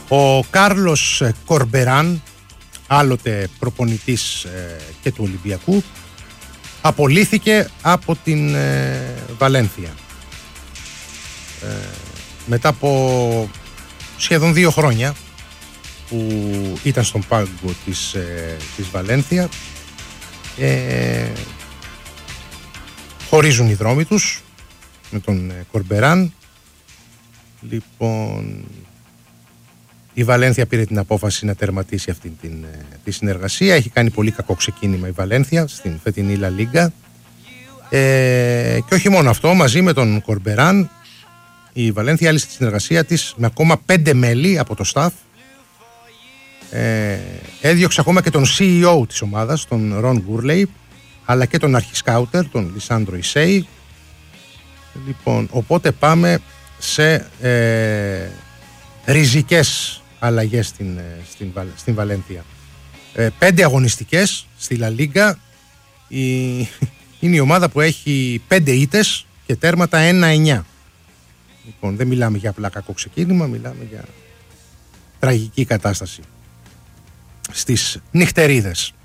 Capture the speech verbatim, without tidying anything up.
Ο Κάρλος Κορμπεράν, άλλοτε προπονητής ε, και του Ολυμπιακού, απολύθηκε από την ε, Βαλένθια. Ε, μετά από σχεδόν δύο χρόνια που ήταν στον πάγκο της, ε, της Βαλένθια, ε, χωρίζουν οι δρόμοι τους με τον ε, Κορμπεράν. Λοιπόν, η Βαλένθια πήρε την απόφαση να τερματίσει αυτή την, ε, τη συνεργασία. Έχει κάνει πολύ κακό ξεκίνημα η Βαλένθια στην φετινή Λα Λίγκα, ε, και όχι μόνο αυτό, μαζί με τον Κορμπεράν η Βαλένθια άλυσε τη συνεργασία της με ακόμα πέντε μέλη από το staff. Ε, έδιωξε ακόμα και τον σι ι ο της ομάδας, τον Ρον Γκούρλεϊ, αλλά και τον αρχισκάουτερ, τον Λισάνδρο Ισέη. Λοιπόν, οπότε πάμε σε ε, ριζικές αλλαγές στην, στην, στην Βαλένθια. Ε, πέντε αγωνιστικές στη Λα Λίγκα. Η, είναι η ομάδα που έχει πέντε ήττες και τέρματα ένα εννιά. Λοιπόν, δεν μιλάμε για απλά κακό ξεκίνημα, μιλάμε για τραγική κατάσταση στις νυχτερίδες.